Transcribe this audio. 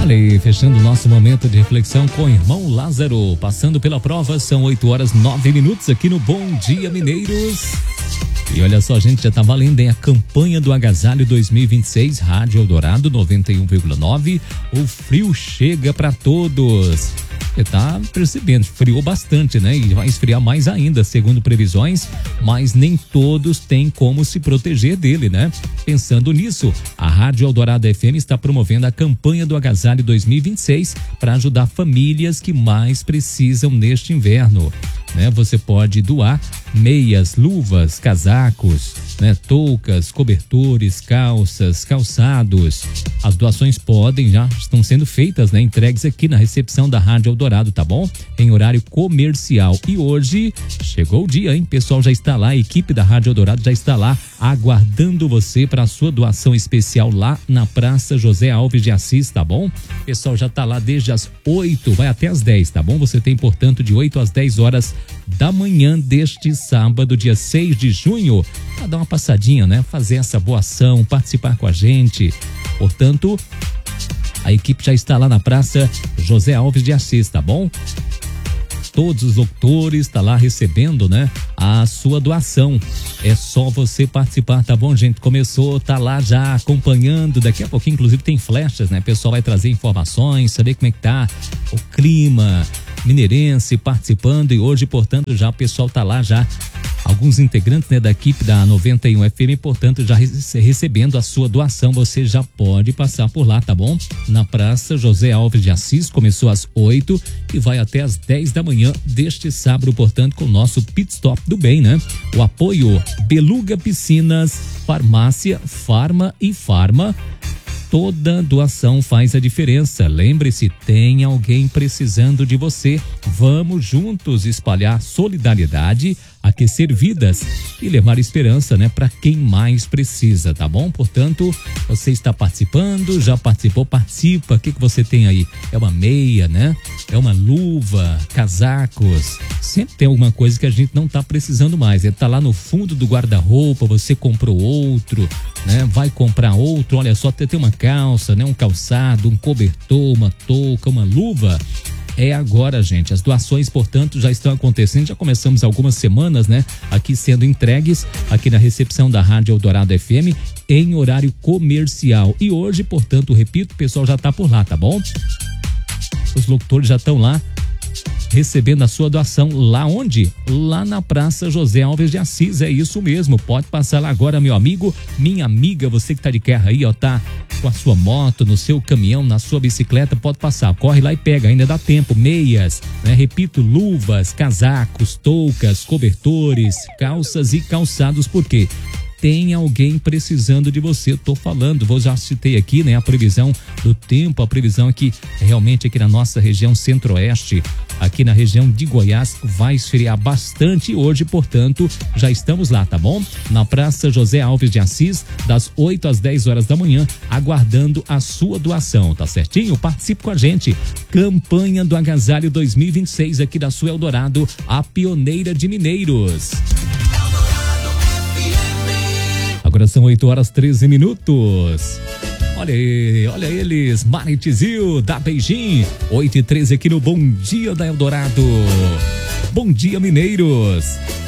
Olha aí, fechando o nosso momento de reflexão com o irmão Lázaro. Passando pela prova, são 8h09 aqui no Bom Dia Mineiros. E olha só, gente, já tá valendo, hein? A campanha do Agasalho 2026, Rádio Eldorado 91,9. O frio chega para todos. Você tá percebendo, esfriou bastante, né? E vai esfriar mais ainda, segundo previsões, mas nem todos têm como se proteger dele, né? Pensando nisso, a Rádio Eldorado FM está promovendo a campanha do Agasalho 2026 para ajudar famílias que mais precisam neste inverno, né? Você pode doar meias, luvas, casacos, né? Toucas, cobertores, calças, calçados. As doações já estão sendo feitas, né? Entregues aqui na recepção da Rádio Eldorado, tá bom? Em horário comercial. E hoje chegou o dia, hein? O pessoal já está lá, a equipe da Rádio Eldorado já está lá aguardando você para a sua doação especial lá na Praça José Alves de Assis, tá bom? O pessoal já está lá desde as 8, vai até as 10, tá bom? Você tem, portanto, de 8 às 10 horas da manhã deste sábado, dia 6 de junho, para dar uma passadinha, né? Fazer essa boa ação, participar com a gente. Portanto, a equipe já está lá na Praça José Alves de Assis, tá bom? Todos os doutores estão lá recebendo, né, a sua doação. É só você participar, tá bom, gente? Começou, tá lá já acompanhando. Daqui a pouquinho, inclusive, tem flechas, né? O pessoal vai trazer informações, saber como é que tá o clima mineirense participando. E hoje, portanto, já o pessoal tá lá já. Alguns integrantes, né, da equipe da 91 FM, portanto, já recebendo a sua doação. Você já pode passar por lá, tá bom? Na Praça José Alves de Assis, começou às 8 e vai até às 10 da manhã deste sábado, portanto, com o nosso Pit Stop do Bem, né? O apoio Beluga Piscinas, Farmácia, Farma e Farma. Toda doação faz a diferença. Lembre-se, tem alguém precisando de você. Vamos juntos espalhar solidariedade, aquecer vidas e levar esperança, né, para quem mais precisa, tá bom? Portanto, você está participando, já participou, participa. O que você tem aí? É uma meia, né? É uma luva, casacos. Sempre tem alguma coisa que a gente não tá precisando mais. Tá lá no fundo do guarda-roupa, você comprou outro, né? Vai comprar outro. Olha só, tem uma calça, né? Um calçado, um cobertor, uma touca, uma luva. É agora, gente. As doações, portanto, já estão acontecendo. Já começamos algumas semanas, né? Aqui sendo entregues aqui na recepção da Rádio Eldorado FM em horário comercial. E hoje, portanto, repito, o pessoal já tá por lá, tá bom? Os locutores já estão lá recebendo a sua doação. Lá onde? Lá na Praça José Alves de Assis. É isso mesmo. Pode passar lá agora, meu amigo, minha amiga, você que tá de carro aí, ó, tá com a sua moto, no seu caminhão, na sua bicicleta, pode passar. Corre lá e pega, ainda dá tempo. Meias, né? Repito, luvas, casacos, toucas, cobertores, calças e calçados. Por quê? Tem alguém precisando de você, eu tô falando, já citei aqui, né, a previsão do tempo, a previsão aqui, realmente aqui na nossa região centro-oeste, aqui na região de Goiás, vai esfriar bastante hoje, portanto, já estamos lá, tá bom? Na Praça José Alves de Assis, das 8 às 10 horas da manhã, aguardando a sua doação, tá certinho? Participe com a gente, campanha do Agasalho 2026 aqui da sua Eldorado, a pioneira de Mineiros. Agora são 8h13. Olha aí, olha eles, Maritizil, da Beijing, 8h13 aqui no Bom Dia da Eldorado. Bom dia, Mineiros.